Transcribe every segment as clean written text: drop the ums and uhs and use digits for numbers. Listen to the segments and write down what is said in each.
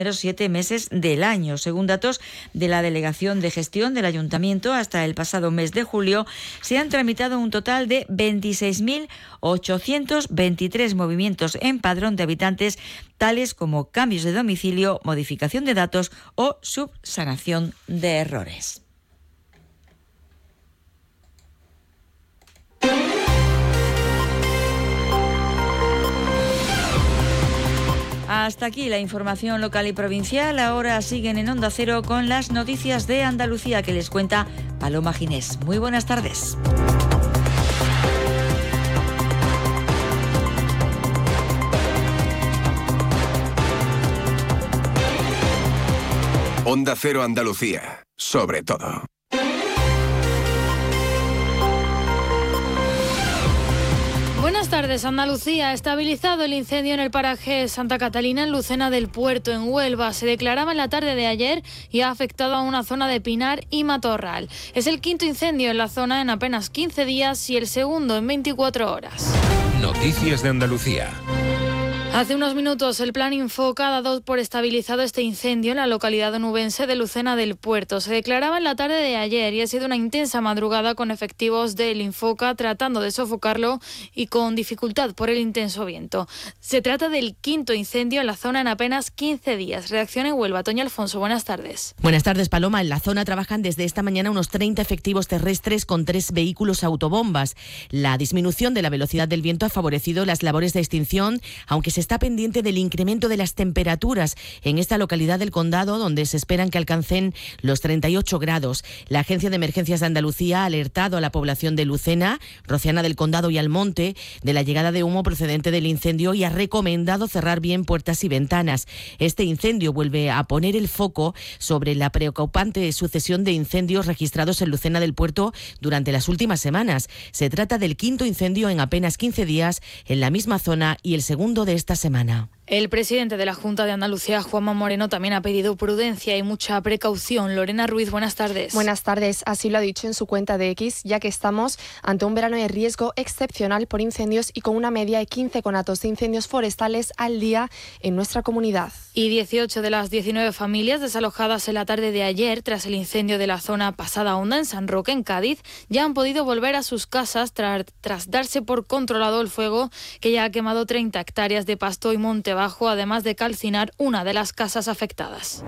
primeros 7 meses del año. Según datos de la Delegación de Gestión del Ayuntamiento, hasta el pasado mes de julio se han tramitado un total de 26.823 movimientos en padrón de habitantes, tales como cambios de domicilio, modificación de datos o subsanación de errores. Hasta aquí la información local y provincial. Ahora siguen en Onda Cero con las noticias de Andalucía que les cuenta Paloma Ginés. Muy buenas tardes. Onda Cero Andalucía, sobre todo. Buenas tardes. Andalucía. Estabilizado el incendio en el paraje Santa Catalina, en Lucena del Puerto, en Huelva. Se declaraba en la tarde de ayer y ha afectado a una zona de pinar y matorral. Es el quinto incendio en la zona en apenas 15 días y el segundo en 24 horas. Noticias de Andalucía. Hace unos minutos el plan Infoca ha dado por estabilizado este incendio en la localidad onubense de Lucena del Puerto. Se declaraba en la tarde de ayer y ha sido una intensa madrugada con efectivos del Infoca tratando de sofocarlo y con dificultad por el intenso viento. Se trata del quinto incendio en la zona en apenas 15 días. Reacción en Huelva. Toña Alfonso, buenas tardes. Buenas tardes, Paloma. En la zona trabajan desde esta mañana unos 30 efectivos terrestres con 3 vehículos autobombas. La disminución de la velocidad del viento ha favorecido las labores de extinción, aunque se está pendiente del incremento de las temperaturas en esta localidad del condado, donde se esperan que alcancen los 38 grados. La Agencia de Emergencias de Andalucía ha alertado a la población de Lucena, Rociana del Condado y Almonte de la llegada de humo procedente del incendio y ha recomendado cerrar bien puertas y ventanas. Este incendio vuelve a poner el foco sobre la preocupante sucesión de incendios registrados en Lucena del Puerto durante las últimas semanas. Se trata del quinto incendio en apenas 15 días en la misma zona y el segundo de esta semana. El presidente de la Junta de Andalucía, Juanma Moreno, también ha pedido prudencia y mucha precaución. Lorena Ruiz, buenas tardes. Buenas tardes. Así lo ha dicho en su cuenta de X, ya que estamos ante un verano de riesgo excepcional por incendios y con una media de 15 conatos de incendios forestales al día en nuestra comunidad. Y 18 de las 19 familias desalojadas en la tarde de ayer tras el incendio de la zona Pasada Honda en San Roque, en Cádiz, ya han podido volver a sus casas tras darse por controlado el fuego que ya ha quemado 30 hectáreas de pasto y monte bajo, además de calcinar una de las casas afectadas.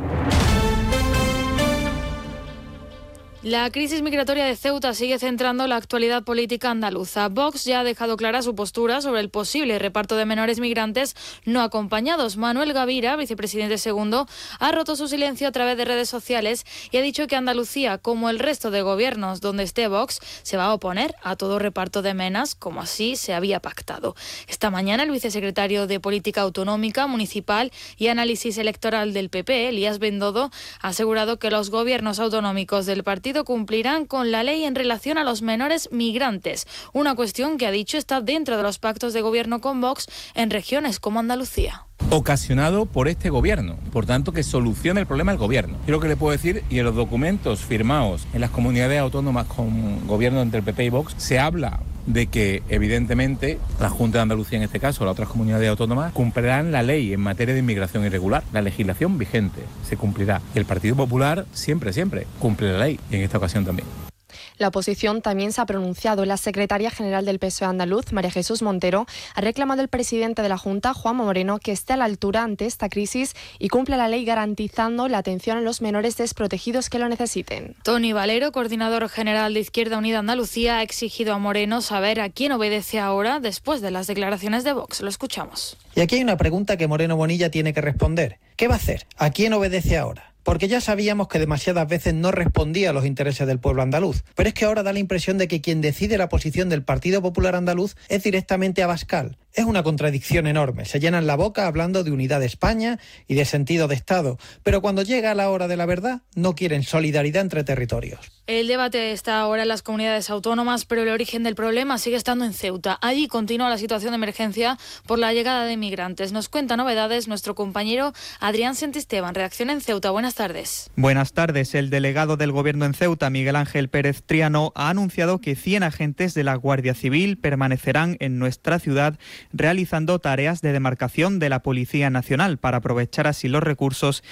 La crisis migratoria de Ceuta sigue centrando la actualidad política andaluza. Vox ya ha dejado clara su postura sobre el posible reparto de menores migrantes no acompañados. Manuel Gavira, vicepresidente segundo, ha roto su silencio a través de redes sociales y ha dicho que Andalucía, como el resto de gobiernos donde esté Vox, se va a oponer a todo reparto de menas, como así se había pactado. Esta mañana el vicesecretario de Política Autonómica, Municipal y Análisis Electoral del PP, Elías Bendodo, ha asegurado que los gobiernos autonómicos del partido cumplirán con la ley en relación a los menores migrantes, una cuestión que ha dicho está dentro de los pactos de gobierno con Vox en regiones como Andalucía. Ocasionado por este gobierno, por tanto que solucione el problema el gobierno. Yo lo que le puedo decir, y en los documentos firmados en las comunidades autónomas con gobierno entre el PP y Vox, se habla de que evidentemente la Junta de Andalucía en este caso, las otras comunidades autónomas, cumplirán la ley en materia de inmigración irregular. La legislación vigente se cumplirá. El Partido Popular siempre cumple la ley y en esta ocasión también. La oposición también se ha pronunciado. La secretaria general del PSOE andaluz, María Jesús Montero, ha reclamado al presidente de la Junta, Juanma Moreno, que esté a la altura ante esta crisis y cumpla la ley garantizando la atención a los menores desprotegidos que lo necesiten. Toni Valero, coordinador general de Izquierda Unida Andalucía, ha exigido a Moreno saber a quién obedece ahora después de las declaraciones de Vox. Lo escuchamos. Y aquí hay una pregunta que Moreno Bonilla tiene que responder. ¿Qué va a hacer? ¿A quién obedece ahora? Porque ya sabíamos que demasiadas veces no respondía a los intereses del pueblo andaluz. Pero es que ahora da la impresión de que quien decide la posición del Partido Popular Andaluz es directamente Abascal. Es una contradicción enorme. Se llenan la boca hablando de unidad de España y de sentido de Estado. Pero cuando llega la hora de la verdad, no quieren solidaridad entre territorios. El debate está ahora en las comunidades autónomas, pero el origen del problema sigue estando en Ceuta. Allí continúa la situación de emergencia por la llegada de migrantes. Nos cuenta novedades nuestro compañero Adrián Santisteban. Reacción en Ceuta. Buenas tardes. Buenas tardes. El delegado del Gobierno en Ceuta, Miguel Ángel Pérez Triano, ha anunciado que 100 agentes de la Guardia Civil permanecerán en nuestra ciudad realizando tareas de demarcación de la Policía Nacional para aprovechar así los recursos